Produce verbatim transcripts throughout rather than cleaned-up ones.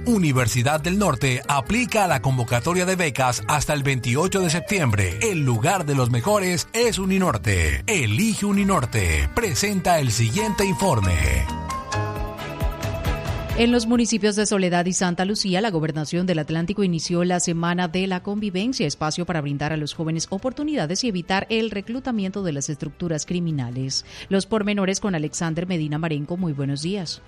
Universidad del Norte aplica a la convocatoria de becas hasta el veintiocho de septiembre. El lugar de los mejores es Uninorte. Elige Uninorte. Presenta el siguiente informe. En los municipios de Soledad y Santa Lucía, la Gobernación del Atlántico inició la Semana de la Convivencia, espacio para brindar a los jóvenes oportunidades y evitar el reclutamiento de las estructuras criminales. Los pormenores con Alexander Medina Marenco. Muy buenos días.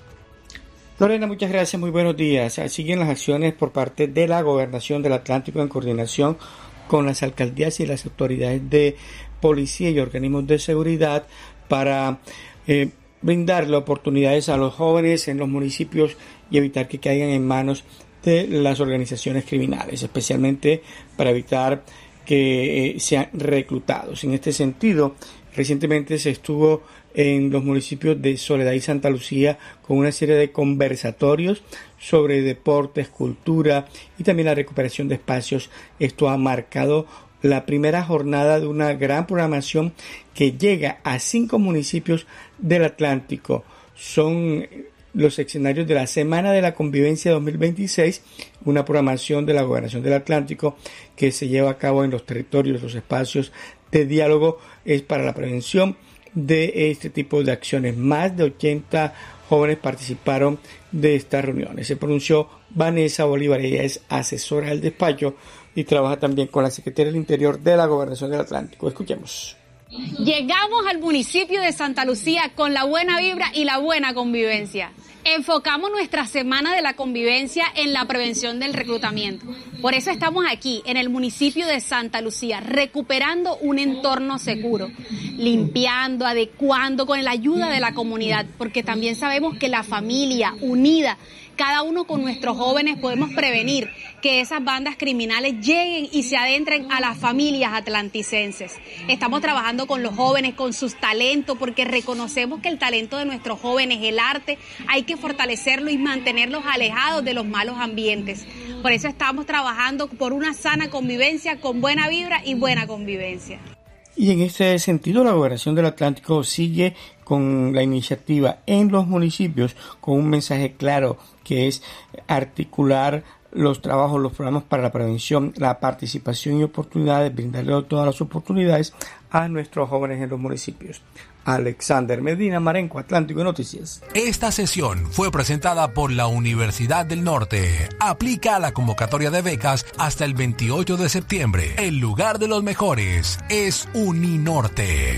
Lorena, muchas gracias, muy buenos días. Siguen las acciones por parte de la Gobernación del Atlántico en coordinación con las alcaldías y las autoridades de policía y organismos de seguridad para eh, brindarle oportunidades a los jóvenes en los municipios y evitar que caigan en manos de las organizaciones criminales, especialmente para evitar que eh, sean reclutados. En este sentido, recientemente se estuvo en los municipios de Soledad y Santa Lucía con una serie de conversatorios sobre deportes, cultura y también la recuperación de espacios. Esto ha marcado la primera jornada de una gran programación que llega a cinco municipios del Atlántico. Son los escenarios de la Semana de la Convivencia dos mil veintiséis, una programación de la Gobernación del Atlántico que se lleva a cabo en los territorios, los espacios de diálogo, es para la prevención de este tipo de acciones. Más de ochenta jóvenes participaron de estas reuniones. Se pronunció Vanessa Bolívar, ella es asesora del despacho y trabaja también con la Secretaría del Interior de la Gobernación del Atlántico. Escuchemos. Llegamos al municipio de Santa Lucía con la buena vibra y la buena convivencia. Enfocamos nuestra Semana de la Convivencia en la prevención del reclutamiento. Por eso estamos aquí, en el municipio de Santa Lucía, recuperando un entorno seguro, limpiando, adecuando con la ayuda de la comunidad, porque también sabemos que la familia unida, cada uno con nuestros jóvenes, podemos prevenir que esas bandas criminales lleguen y se adentren a las familias atlanticenses. Estamos trabajando con los jóvenes, con sus talentos, porque reconocemos que el talento de nuestros jóvenes, el arte, hay que fortalecerlo y mantenerlos alejados de los malos ambientes. Por eso estamos trabajando por una sana convivencia, con buena vibra y buena convivencia. Y en este sentido, la Gobernación del Atlántico sigue con la iniciativa en los municipios con un mensaje claro, que es articular los trabajos, los programas para la prevención, la participación y oportunidades, brindarle todas las oportunidades a nuestros jóvenes en los municipios. Alexander Medina Marenco, Atlántico Noticias. Esta sesión fue presentada por la Universidad del Norte. Aplica a la convocatoria de becas hasta el veintiocho de septiembre. El lugar de los mejores es Uninorte.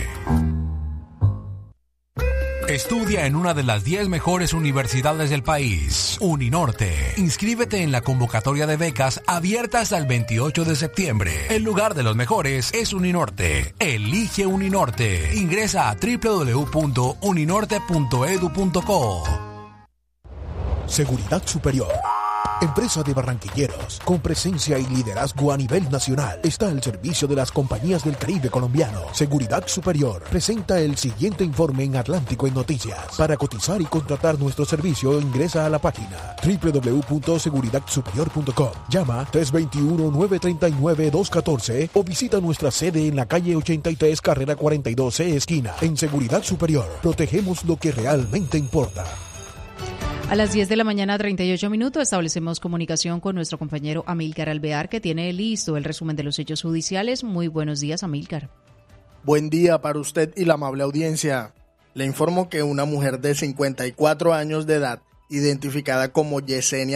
Estudia en una de las diez mejores universidades del país. Uninorte. Inscríbete en la convocatoria de becas abierta hasta el veintiocho de septiembre. El lugar de los mejores es Uninorte. Elige Uninorte. Ingresa a doble u doble u doble u punto uninorte punto edu punto co. Seguridad Superior. Empresa de barranquilleros, con presencia y liderazgo a nivel nacional, está al servicio de las compañías del Caribe colombiano. Seguridad Superior presenta el siguiente informe en Atlántico en Noticias. Para cotizar y contratar nuestro servicio, ingresa a la página doble u doble u doble u punto seguridad superior punto com. Llama tres dos uno, nueve tres nueve, dos uno cuatro o visita nuestra sede en la calle ochenta y tres, carrera cuarenta y dos C, esquina. En Seguridad Superior, protegemos lo que realmente importa. A las diez de la mañana, treinta y ocho minutos, establecemos comunicación con nuestro compañero Amílcar Alvear, que tiene listo el resumen de los hechos judiciales. Muy buenos días, Amílcar. Buen día para usted y la amable audiencia. Le informo que una mujer de cincuenta y cuatro años de edad, identificada como Yesenia